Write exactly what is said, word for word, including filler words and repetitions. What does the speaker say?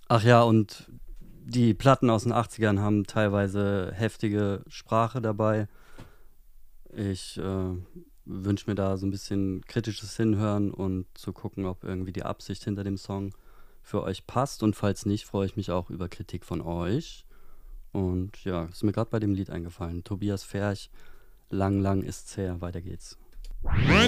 Ach ja, und die Platten aus den achtzigern haben teilweise heftige Sprache dabei. Ich äh, wünsche mir da so ein bisschen kritisches Hinhören und zu gucken, ob irgendwie die Absicht hinter dem Song für euch passt. Und falls nicht, freue ich mich auch über Kritik von euch. Und ja, ist mir gerade bei dem Lied eingefallen. Tobias Ferch, Lang, lang ist's her. Weiter geht's.